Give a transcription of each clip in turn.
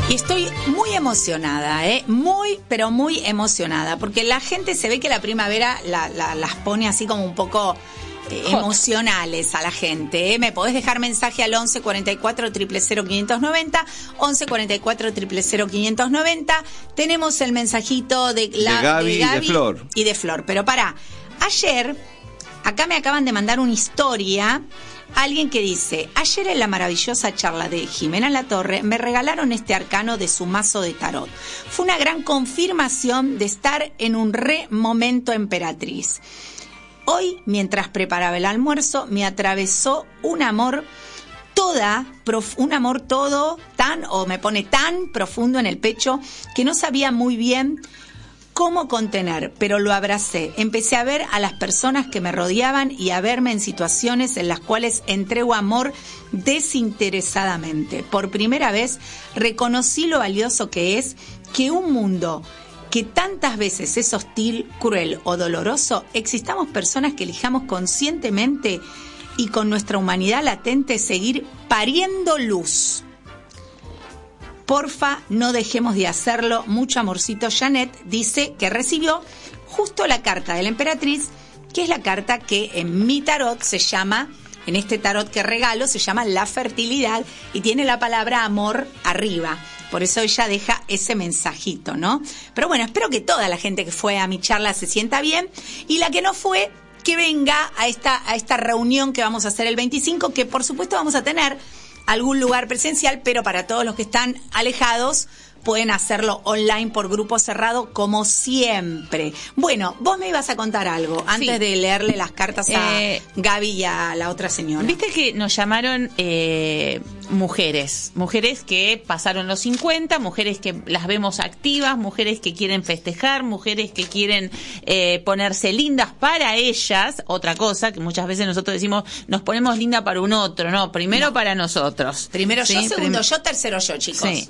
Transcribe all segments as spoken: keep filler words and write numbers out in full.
Y estoy muy emocionada, ¿eh? Muy, pero muy emocionada, porque la gente se ve que la primavera la, la, las pone así como un poco eh, emocionales a la gente, ¿eh? Me podés dejar mensaje al once cuarenta y cuatro, cero cero cero, quinientos noventa, once cuarenta y cuatro, cero cero cero, quinientos noventa. Tenemos el mensajito de, la, de Gaby, de Gaby y de Flor. Y de Flor. Pero pará, ayer, acá me acaban de mandar una historia. Alguien que dice, ayer en la maravillosa charla de Jimena Latorre me regalaron este arcano de su mazo de tarot. Fue una gran confirmación de estar en un re momento emperatriz. Hoy, mientras preparaba el almuerzo, me atravesó un amor toda, prof, un amor todo tan, o me pone tan profundo en el pecho que no sabía muy bien cómo contener, pero lo abracé. Empecé a ver a las personas que me rodeaban y a verme en situaciones en las cuales entrego amor desinteresadamente. Por primera vez reconocí lo valioso que es que un mundo que tantas veces es hostil, cruel o doloroso, existamos personas que elijamos conscientemente y con nuestra humanidad latente seguir pariendo luz. Porfa, no dejemos de hacerlo. Mucho amorcito. Janet dice que recibió justo la carta de la emperatriz, que es la carta que en mi tarot se llama, en este tarot que regalo, se llama la fertilidad y tiene la palabra amor arriba. Por eso ella deja ese mensajito, ¿no? Pero bueno, espero que toda la gente que fue a mi charla se sienta bien y la que no fue, que venga a esta, a esta reunión que vamos a hacer el veinticinco, que por supuesto vamos a tener algún lugar presencial, pero para todos los que están alejados pueden hacerlo online por grupo cerrado como siempre. Bueno, vos me ibas a contar algo antes sí. de leerle las cartas a eh, Gaby y a la otra señora. Viste que nos llamaron eh, mujeres, mujeres que pasaron los cincuenta, mujeres que las vemos activas, mujeres que quieren festejar, mujeres que quieren eh, ponerse lindas para ellas. Otra cosa que muchas veces nosotros decimos, nos ponemos linda para un otro, no, primero no. para nosotros. Primero ¿sí? yo, segundo Prim- yo, tercero yo, chicos. Sí.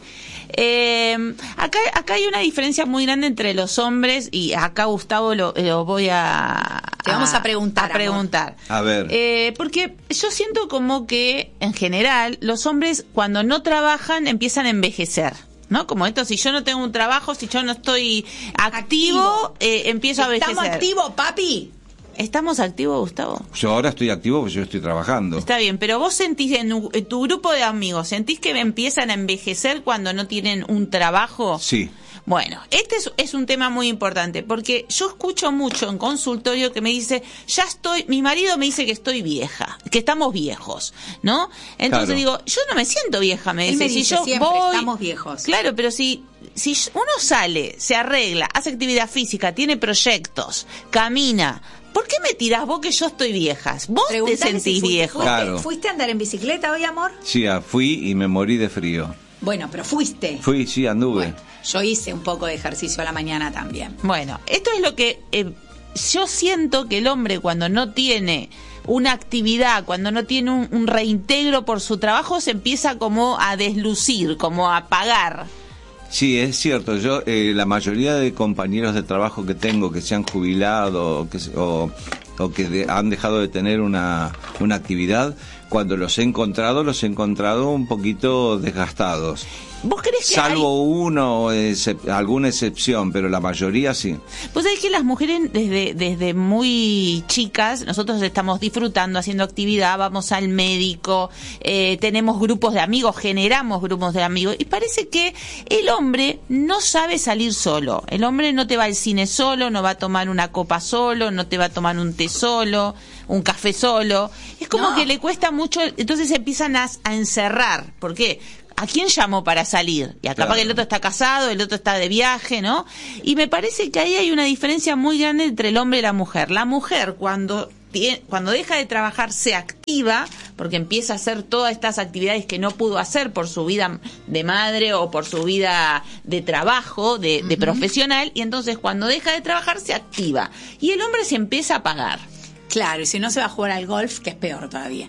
Eh, acá, acá hay una diferencia muy grande entre los hombres y acá Gustavo lo, lo voy a te vamos a preguntar a preguntar a ver eh, porque yo siento como que en general los hombres cuando no trabajan empiezan a envejecer, ¿no? Como esto, si yo no tengo un trabajo, si yo no estoy activo, activo. Eh, empiezo a envejecer. ¿Estamos activos, papi? ¿Estamos activos, Gustavo? Yo ahora estoy activo porque yo estoy trabajando. Está bien, pero vos sentís en, en tu grupo de amigos, ¿sentís que empiezan a envejecer cuando no tienen un trabajo? Sí. Bueno, este es, es un tema muy importante, porque yo escucho mucho en consultorio que me dice, ya estoy, mi marido me dice que estoy vieja, que estamos viejos, ¿no? Entonces claro. digo, yo no me siento vieja, me Él dice, me si dice yo siempre, voy, estamos viejos. Claro, pero si si uno sale, se arregla, hace actividad física, tiene proyectos, camina, ¿por qué me tirás vos que yo estoy vieja? Vos Preguntale te sentís si fuiste, viejo. Fuiste, claro. ¿Fuiste a andar en bicicleta hoy, amor? Sí, fui y me morí de frío. Bueno, pero fuiste. Fui, sí, anduve. Bueno, yo hice un poco de ejercicio a la mañana también. Bueno, esto es lo que eh, yo siento que el hombre cuando no tiene una actividad, cuando no tiene un, un reintegro por su trabajo, se empieza como a deslucir, como a apagar. Sí, es cierto. Yo eh, la mayoría de compañeros de trabajo que tengo que se han jubilado o que, o, o que de, han dejado de tener una, una actividad, cuando los he encontrado, los he encontrado un poquito desgastados. ¿Vos crees que Salvo hay... uno, excep- alguna excepción, pero la mayoría sí. Pues es que las mujeres desde desde muy chicas, nosotros estamos disfrutando, haciendo actividad, vamos al médico, eh, tenemos grupos de amigos, generamos grupos de amigos, y parece que el hombre no sabe salir solo. El hombre no te va al cine solo, no va a tomar una copa solo, no te va a tomar un té solo, un café solo. Es como no. que le cuesta mucho, entonces se empiezan a, a encerrar. ¿Por qué? ¿A quién llamó para salir? Y acá claro. para que el otro está casado, el otro está de viaje, ¿no? Y me parece que ahí hay una diferencia muy grande entre el hombre y la mujer. La mujer, cuando tiene, cuando deja de trabajar, se activa, porque empieza a hacer todas estas actividades que no pudo hacer por su vida de madre o por su vida de trabajo, de, de uh-huh. profesional, y entonces cuando deja de trabajar, se activa. Y el hombre se empieza a apagar. Claro, y si no se va a jugar al golf, que es peor todavía.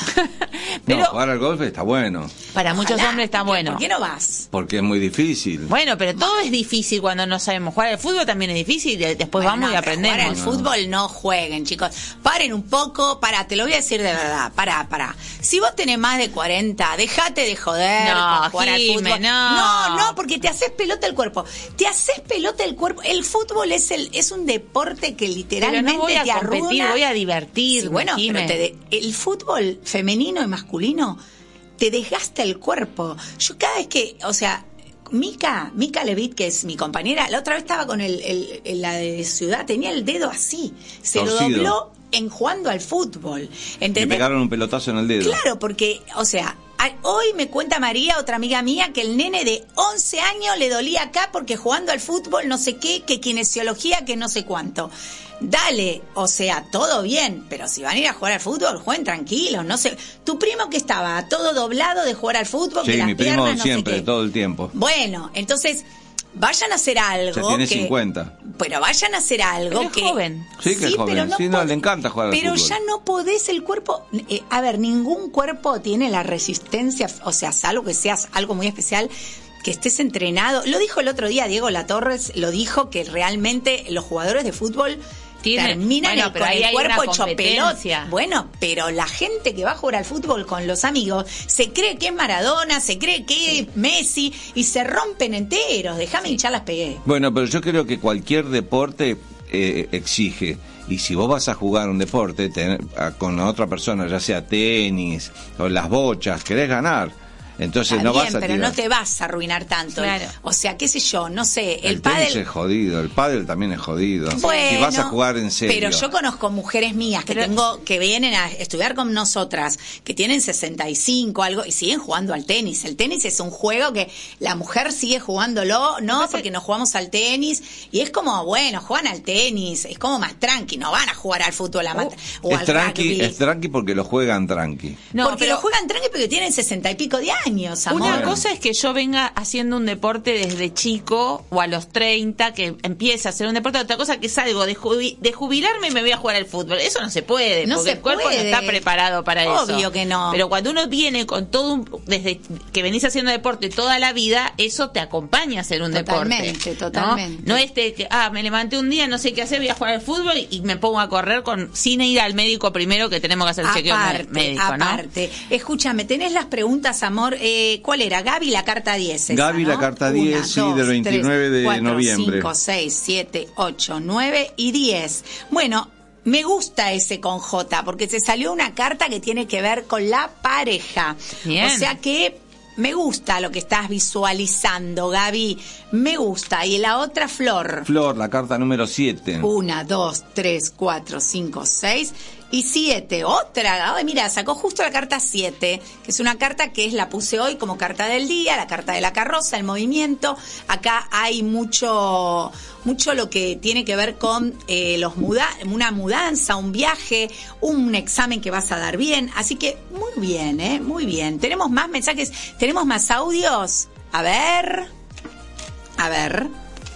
Pero, no, jugar al golf está bueno. Para Ojalá, muchos hombres está bueno. ¿Por qué no vas? Porque es muy difícil. Bueno, pero todo es difícil cuando no sabemos jugar. El fútbol también es difícil, después bueno, vamos no, y aprendemos. Jugar al fútbol no jueguen, chicos. Paren un poco, pará, te lo voy a decir de verdad, pará, pará. Si vos tenés más de cuarenta, dejate de joder no, con jugar Jime, al fútbol. No. no, no, porque te haces pelota el cuerpo. Te haces pelota el cuerpo. El fútbol es el es un deporte que literalmente pero no voy a te competir, arruina. voy a divertir. Sí, bueno, Jime. pero te de, el fútbol femenino y masculino te desgasta el cuerpo. Yo cada vez que, o sea, Mica, Mica Levitt, que es mi compañera, la otra vez estaba con el, el, el la de Ciudad, tenía el dedo así, se Torcido. lo dobló en jugando al fútbol. ¿Entendés? Le pegaron un pelotazo en el dedo. Claro, porque, o sea, hoy me cuenta María, otra amiga mía, que el nene de once años le dolía acá porque jugando al fútbol no sé qué, que kinesiología, que no sé cuánto. Dale, o sea, todo bien, pero si van a ir a jugar al fútbol, jueguen tranquilos, no sé. Tu primo que estaba todo doblado de jugar al fútbol, sí, que las mi primo piernas, no siempre, sé qué. todo el tiempo. Bueno, entonces vayan a hacer algo. Ya tiene que, cincuenta. Pero vayan a hacer algo pero que es joven. Sí, que sí, es joven. Pero no sí, no, pod... le encanta jugar al pero fútbol. Pero ya no podés el cuerpo. Eh, a ver, ningún cuerpo tiene la resistencia, o sea, salvo que seas algo muy especial, que estés entrenado. Lo dijo el otro día Diego Latorres, lo dijo que realmente los jugadores de fútbol Tiene, terminan bueno, el, pero con ahí el hay cuerpo una hecho pelota. competencia. Bueno, pero la gente que va a jugar al fútbol con los amigos se cree que es Maradona, se cree que es Messi y se rompen enteros. Déjame hinchar las pegué. Bueno, pero yo creo que cualquier deporte eh, exige. Y si vos vas a jugar un deporte ten, a, con otra persona, ya sea tenis o las bochas, querés ganar. Entonces Está no bien, vas a pero tirar. no te vas a arruinar tanto. Claro. O sea, qué sé yo, no sé, el, El pádel tenis es jodido, el pádel también es jodido. Bueno, si vas a jugar en serio. Pero yo conozco mujeres mías que pero, tengo que vienen a estudiar con nosotras, que tienen sesenta y cinco algo y siguen jugando al tenis. El tenis es un juego que la mujer sigue jugándolo, no, porque no jugamos al tenis y es como, bueno, juegan al tenis, es como más tranqui, no van a jugar al fútbol a uh, mat- o es al tranqui, rugby. es tranqui porque lo juegan tranqui. No, porque pero lo juegan tranqui porque tienen sesenta y pico de años, amor. Una cosa es que yo venga haciendo un deporte desde chico o a los treinta, que empiece a hacer un deporte, otra cosa que salgo de, jubi- de jubilarme y me voy a jugar al fútbol. Eso no se puede, No porque se el cuerpo puede. no está preparado para eso. Obvio que no. Pero cuando uno viene con todo un, desde que venís haciendo deporte toda la vida, eso te acompaña a hacer un Totalmente, deporte. totalmente. ¿no? No este que, ah, me levanté un día, no sé qué hacer, voy a jugar al fútbol y me pongo a correr con sin ir al médico primero, que tenemos que hacer el chequeo Aparte, médico, ¿no? aparte. Escúchame, tenés las preguntas, amor. Eh, ¿Cuál era? Gaby, la carta diez. Esa, Gaby, ¿no? la carta diez, Una, sí, dos, del veintinueve tres, de cuatro, noviembre. cinco, seis, siete, ocho, nueve y diez. Bueno, me gusta ese con J, porque te salió una carta que tiene que ver con la pareja. Bien. O sea que me gusta lo que estás visualizando, Gaby. Me gusta. Y la otra, Flor. Flor, la carta número siete. Una, dos, tres, cuatro, cinco, seis y siete. Otra. Ay, mira, sacó justo la carta siete, que es una carta que es la puse hoy como carta del día, la carta de la carroza, el movimiento. Acá hay mucho, mucho lo que tiene que ver con eh, los muda una mudanza, un viaje, un examen que vas a dar bien. Así que muy bien, ¿eh? Muy bien. Tenemos más mensajes, tenemos más audios. A ver. A ver.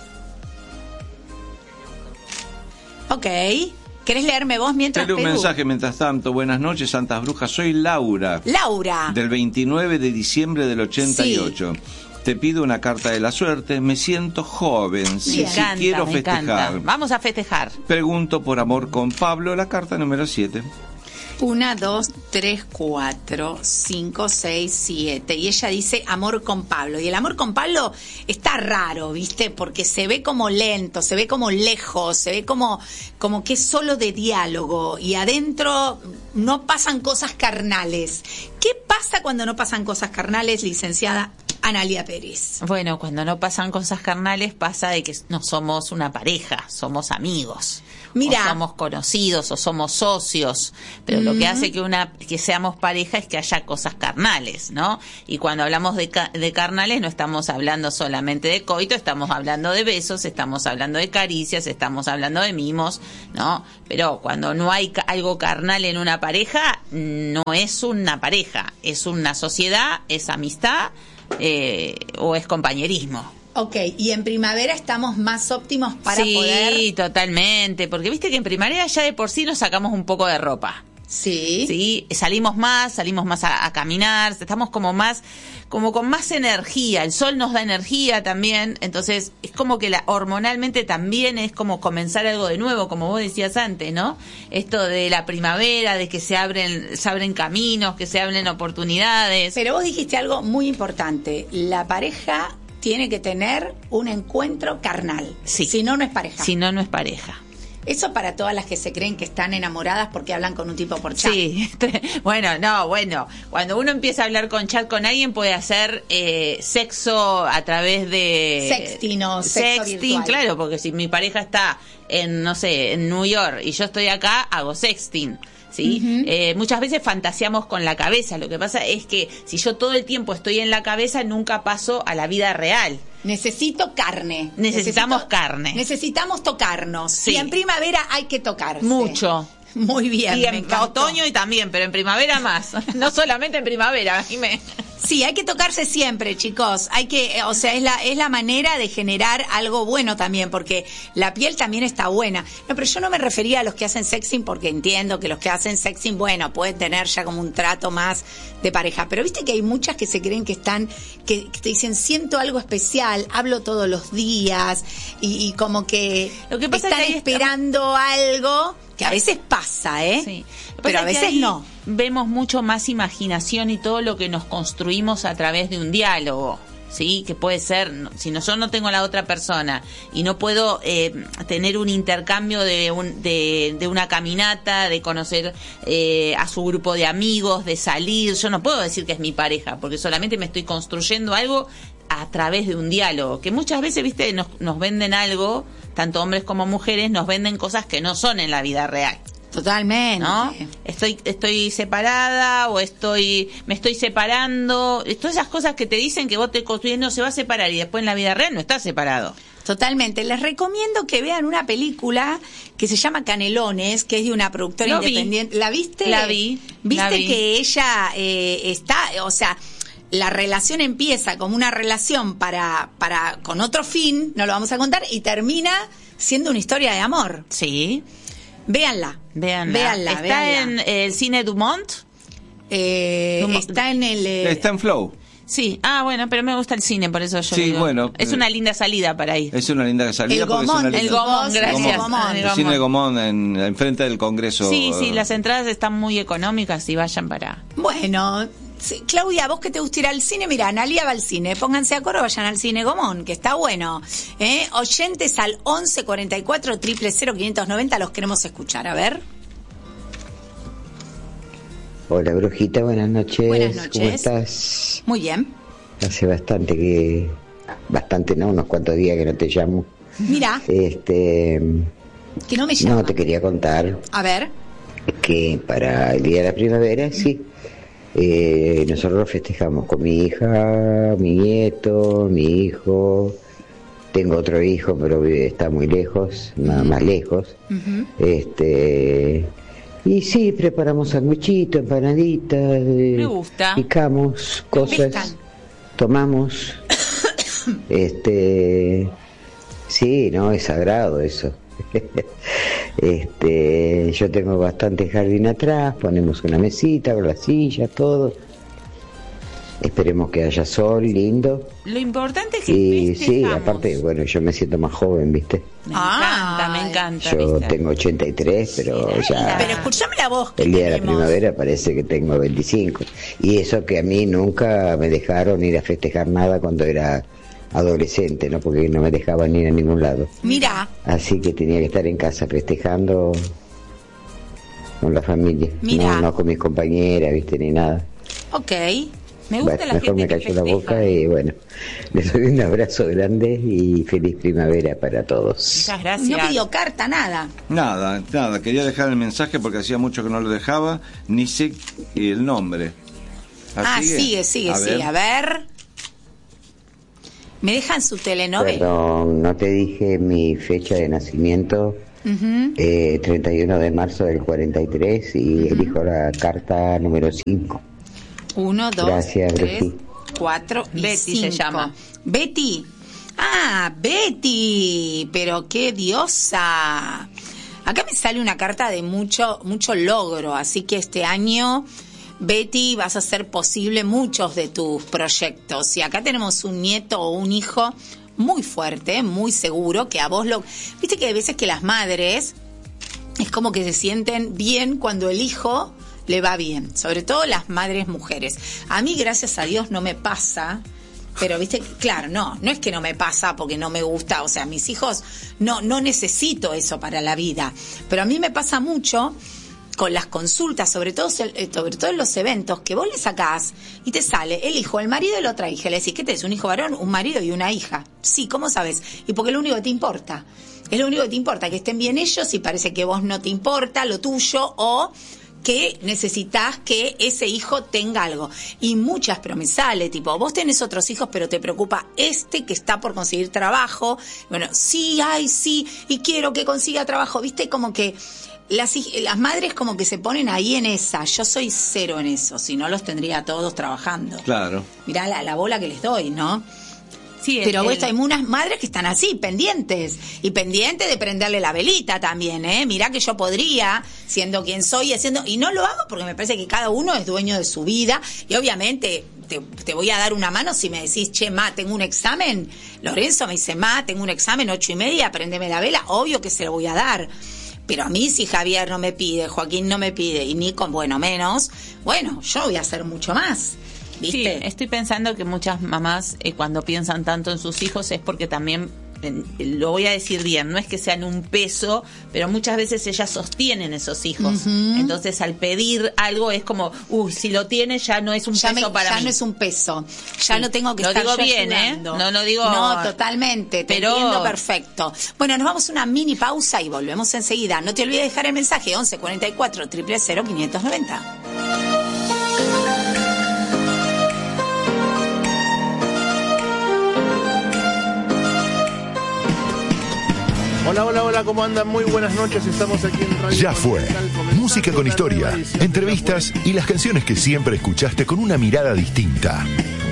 Ok. ¿Querés leerme vos mientras Tengo un Pedro? mensaje mientras tanto. Buenas noches, Santas Brujas. Soy Laura. Laura. Del veintinueve de diciembre del ochenta y ocho. Sí. Te pido una carta de la suerte. Me siento joven. Si, me si encanta, quiero me festejar. encanta. Vamos a festejar. Pregunto por amor con Pablo. La carta número siete. Una, dos, tres, cuatro, cinco, seis, siete. Y ella dice amor con Pablo. Y el amor con Pablo está raro, ¿viste? Porque se ve como lento, se ve como lejos, se ve como, como que es solo de diálogo. Y adentro no pasan cosas carnales. ¿Qué pasa cuando no pasan cosas carnales, licenciada Analia Pérez? Bueno, cuando no pasan cosas carnales pasa de que no somos una pareja, somos amigos. Mira. O somos conocidos o somos socios, pero mm. lo que hace que una que seamos pareja es que haya cosas carnales, ¿no? Y cuando hablamos de, ca de carnales no estamos hablando solamente de coito, estamos hablando de besos, estamos hablando de caricias, estamos hablando de mimos, ¿no? Pero cuando no hay ca algo carnal en una pareja, no es una pareja, es una sociedad, es amistad eh, o es compañerismo. Ok, y en primavera estamos más óptimos para sí, poder... Sí, totalmente, porque viste que en primavera ya de por sí nos sacamos un poco de ropa. Sí. Sí, salimos más, salimos más a, a caminar, estamos como más, como con más energía, el sol nos da energía también, entonces es como que la, hormonalmente también es como comenzar algo de nuevo, como vos decías antes, ¿no? Esto de la primavera, de que se abren, se abren caminos, que se abren oportunidades. Pero vos dijiste algo muy importante, la pareja tiene que tener un encuentro carnal, sí. Si no, no es pareja. Si no, no es pareja. Eso para todas las que se creen que están enamoradas porque hablan con un tipo por chat. Sí, bueno, no, bueno, cuando uno empieza a hablar con chat con alguien puede hacer eh, sexo a través de... Sexting o sexo Sexting, virtual. claro, porque si mi pareja está en, no sé, en New York y yo estoy acá, hago sexting. ¿Sí? Uh-huh. Eh, muchas veces fantaseamos con la cabeza. Lo que pasa es que si yo todo el tiempo estoy en la cabeza, nunca paso a la vida real. Necesito carne. Necesitamos Necesito, carne. Necesitamos tocarnos. Sí. Y en primavera hay que tocarse. Mucho. Muy bien. Y en otoño y también, pero en primavera más. No solamente en primavera, Jimé. Sí, hay que tocarse siempre, chicos. Hay que, o sea, es la es la manera de generar algo bueno también, porque la piel también está buena. No, pero yo no me refería a los que hacen sexting, porque entiendo que los que hacen sexting, bueno, pueden tener ya como un trato más de pareja. Pero viste que hay muchas que se creen que están, que, que te dicen, siento algo especial, hablo todos los días, y, y como que, Lo que pasa están es que esperando algo, que a veces pasa, ¿eh? Sí. Pero a veces no. Vemos mucho más imaginación y todo lo que nos construimos a través de un diálogo, ¿sí? Que puede ser, si no, yo no tengo a la otra persona y no puedo eh, tener un intercambio de, un, de, de una caminata, de conocer eh, a su grupo de amigos, de salir, yo no puedo decir que es mi pareja, porque solamente me estoy construyendo algo a través de un diálogo, que muchas veces, viste, nos, nos venden algo, tanto hombres como mujeres, nos venden cosas que no son en la vida real. Totalmente. ¿No? Estoy estoy separada o estoy me estoy separando. Todas esas cosas que te dicen que vos te construyendo se va a separar y después en la vida real no estás separado. Totalmente. Les recomiendo que vean una película que se llama Canelones, que es de una productora Lo independiente. Vi. ¿La viste? La vi. ¿Viste la vi. que ella eh, está, o sea, la relación empieza como una relación para, para con otro fin, no lo vamos a contar, y termina siendo una historia de amor? Sí. Véanla. Véanla. Véanla, ¿Está véanla. en eh, el cine Dumont? Eh, Dumont. Está en el... Eh, Está en Flow. Sí. Ah, bueno, pero me gusta el cine, por eso yo Sí, digo. bueno. Es una linda salida para ir. Es una linda salida. El porque Gomón, es una El linda... Gomón, gracias. Gomón. El El cine Gomón, en, enfrente del Congreso. Sí, sí, las entradas están muy económicas y vayan para... Bueno, sí, Claudia, vos que te gusta ir al cine, mira, Analia va al cine, pónganse a coro, vayan al cine Gomón, que está bueno. ¿Eh? Oyentes al once cuarenta y cuatro, cero cero cero, quinientos noventa, los queremos escuchar, a ver. Hola, Brujita, buenas noches. Buenas noches. ¿Cómo estás? Muy bien. Hace bastante que... Bastante, ¿no? Unos cuantos días que no te llamo. Mira, Este... que no me llama. No, te quería contar A ver. que para el Día de la Primavera, sí, eh, nosotros festejamos con mi hija, mi nieto, mi hijo. Tengo otro hijo, pero vive- está muy lejos, nada más lejos. Ujú. Este... Y sí, preparamos sanguchitos, empanaditas, eh, Me gusta. picamos cosas, Pescan. tomamos. este, sí, no, es sagrado eso. este, yo tengo bastante jardín atrás, ponemos una mesita con la silla, todo. Esperemos que haya sol, lindo. Lo importante es que Y sí, festejamos. aparte, bueno, yo me siento más joven, ¿viste? Me Ah, encanta, me encanta. Yo ¿viste? tengo ochenta y tres, pero ya... Pero escuchame la voz que El día de la tenemos. primavera parece que tengo veinticinco. Y eso que a mí nunca me dejaron ir a festejar nada cuando era adolescente, ¿no? Porque no me dejaban ir a ningún lado. Mira, Así que tenía que estar en casa festejando con la familia. Mira. No, no con mis compañeras, ¿viste? Ni nada. ok. Me gusta Bueno, la mejor gente me que cayó la festeja. boca y bueno, les doy un abrazo grande y feliz primavera para todos. Muchas gracias. No pidió carta, nada. Nada, nada. Quería dejar el mensaje porque hacía mucho que no lo dejaba. Ni sé el nombre. Ah, sigue, sigue, A sigue. ver. A ver. ¿Me dejan su telenovela? Perdón, no te dije mi fecha de nacimiento. Ujú. Eh, treinta y uno de marzo del cuarenta y tres y elijo la carta número cinco. Uno, dos, Gracias, tres, Betty. cuatro y Betty se cinco. llama. Betty, Ah, Betty, pero qué diosa. Acá me sale una carta de mucho, mucho logro, así que este año, Betty, vas a hacer posible muchos de tus proyectos. Y acá tenemos un nieto o un hijo muy fuerte, muy seguro, que a vos lo... Viste que hay veces que las madres es como que se sienten bien cuando el hijo le va bien, sobre todo las madres mujeres. A mí, gracias a Dios, no me pasa... Pero, viste, claro, no, no es que no me pasa porque no me gusta, o sea, mis hijos, no, no necesito eso para la vida. Pero a mí me pasa mucho con las consultas, sobre todo, sobre todo en los eventos, que vos le sacás y te sale el hijo, el marido y la otra hija. Le decís, ¿qué tenés? ¿Un hijo varón? ¿Un marido y una hija? Sí, ¿cómo sabes? Y porque es lo único que te importa. Es lo único que te importa, que estén bien ellos y parece que vos no te importa lo tuyo o... que necesitas que ese hijo tenga algo. Y muchas, pero me sale, tipo, vos tenés otros hijos, pero te preocupa este que está por conseguir trabajo. Bueno, sí, ay, sí, y quiero que consiga trabajo. Viste, como que las, las madres como que se ponen ahí en esa. Yo soy cero en eso, si no los tendría todos trabajando. Claro. Mirá la, la bola que les doy, ¿no? Sí, pero el, el... hay unas madres que están así, pendientes. Y pendientes de prenderle la velita también, ¿eh? Mirá que yo podría, siendo quien soy, haciendo... Y no lo hago porque me parece que cada uno es dueño de su vida. Y obviamente te, te voy a dar una mano si me decís, che, ma, tengo un examen. Lorenzo me dice, ma, tengo un examen, ocho y media, prendeme la vela. Obvio que se lo voy a dar. Pero a mí, si Javier no me pide, Joaquín no me pide, y Nico, bueno, menos, bueno, yo voy a hacer mucho más. ¿Viste? Sí, estoy pensando que muchas mamás eh, cuando piensan tanto en sus hijos es porque también, eh, lo voy a decir bien, no es que sean un peso, pero muchas veces ellas sostienen esos hijos. Uh-huh. Entonces al pedir algo es como, uy, si lo tiene ya no es un ya peso me, para ya mí. Ya no es un peso, ya sí. No tengo que lo estar digo yo bien, ayudando. ¿eh? No, no digo... No, totalmente, te pero... entiendo perfecto. Bueno, nos vamos a una mini pausa y volvemos enseguida. No te olvides de dejar el mensaje once cuarenta y cuatro, cero cero cero, quinientos noventa. Hola, hola, hola, ¿cómo andan? Muy buenas noches, estamos aquí en Radio Ya fue. Música con historia, entrevistas y las canciones que siempre escuchaste con una mirada distinta.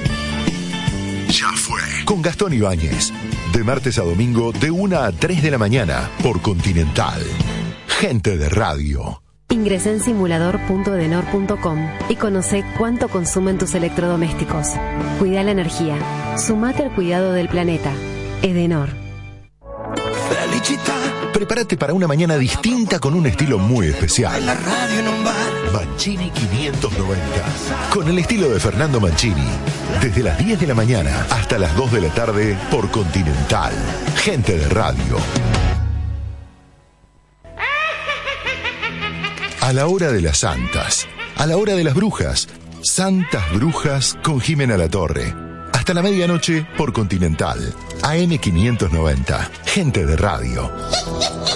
Ya fue. Con Gastón Ibáñez. De martes a domingo, de una a tres de la mañana, por Continental. Gente de radio. Ingresá en simulador punto edenor punto com y conoce cuánto consumen tus electrodomésticos. Cuida la energía. Sumate al cuidado del planeta. Edenor. Prepárate para una mañana distinta con un estilo muy especial. Mancini quinientos noventa. Con el estilo de Fernando Mancini. Desde las diez de la mañana hasta las dos de la tarde por Continental. Gente de radio. A la hora de las santas. A la hora de las brujas. Santas Brujas con Jimena Latorre. Hasta la medianoche por Continental. A M quinientos noventa. Gente de radio.